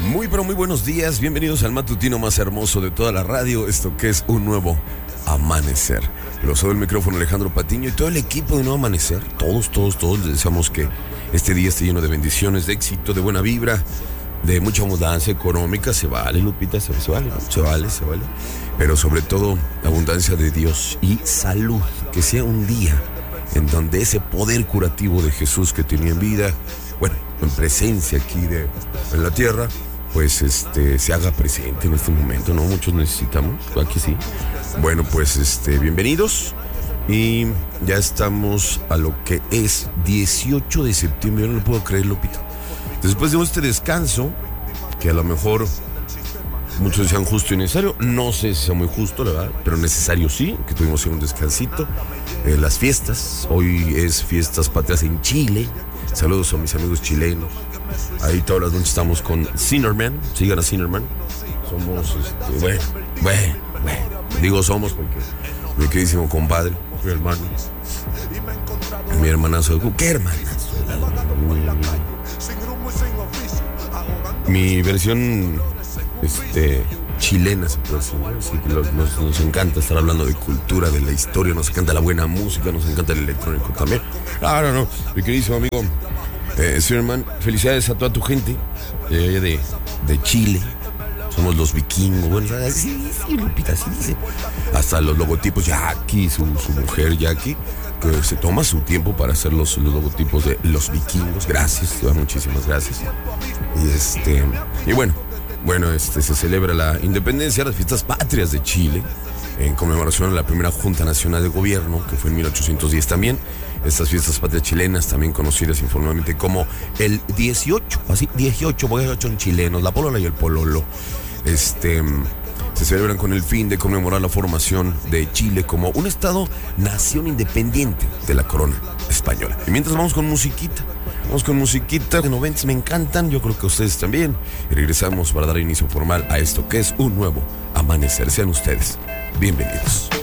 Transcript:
Muy pero muy buenos días, bienvenidos al matutino más hermoso de toda la radio, esto que es un nuevo amanecer. Lo soy el micrófono Alejandro Patiño y todo el equipo de Nuevo Amanecer, todos les deseamos que este día esté lleno de bendiciones, de éxito, de buena vibra, de mucha abundancia económica. Se vale, Lupita, se vale, ¿no? se vale, pero sobre todo abundancia de Dios y salud, que sea un día en donde ese poder curativo de Jesús que tenía en vida, bueno, en presencia aquí en la tierra, pues se haga presente en este momento, ¿no? Muchos necesitamos, aquí sí. Bueno, pues bienvenidos y ya estamos a lo que es 18 de septiembre, yo no lo puedo creer, Lupita. Después de este descanso, que a lo mejor muchos decían justo y necesario, no sé si sea muy justo, la verdad, pero necesario sí, que tuvimos un descansito. Las fiestas, hoy es fiestas patrias en Chile. Saludos a mis amigos chilenos. Ahí todas las noches estamos con Sinnerman. Sigan a Sinnerman. Somos, bueno. Digo somos porque mi queridísimo compadre, mi hermano, mi hermanazo. ¿Qué hermanazo? Mi versión, chilena, se puede decir, ¿no? Sí, que nos encanta estar hablando de cultura, de la historia, nos encanta la buena música, nos encanta el electrónico también. No, mi queridísimo amigo Sinnerman, felicidades a toda tu gente de Chile. Somos los vikingos, bueno, sí, Lupita, sí dice. Hasta los logotipos, Jackie, su mujer Jackie, que se toma su tiempo para hacer los logotipos de los vikingos. Gracias, muchísimas gracias. Y bueno, se celebra la independencia, las fiestas patrias de Chile, en conmemoración a la primera Junta Nacional de Gobierno, que fue en 1810 también. Estas fiestas patrias chilenas, también conocidas informalmente como el 18, así, 18, porque hay 8 en chilenos, la polola y el pololo. Se celebran con el fin de conmemorar la formación de Chile como un estado-nación independiente de la corona española. Y mientras vamos con musiquita de 90, me encantan, yo creo que ustedes también. Y regresamos para dar inicio formal a esto que es un nuevo amanecer. Sean ustedes bienvenidos.